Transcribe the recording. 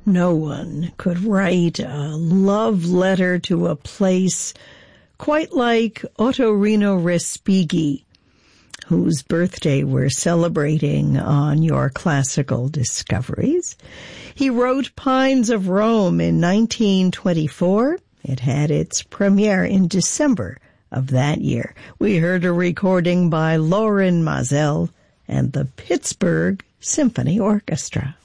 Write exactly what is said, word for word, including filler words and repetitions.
No one could write a love letter to a place quite like Ottorino Respighi, whose birthday we're celebrating on Your Classical Discoveries. He wrote Pines of Rome in nineteen twenty-four. It had its premiere in December of that year. We heard a recording by Lorin Maazel and the Pittsburgh Symphony Orchestra.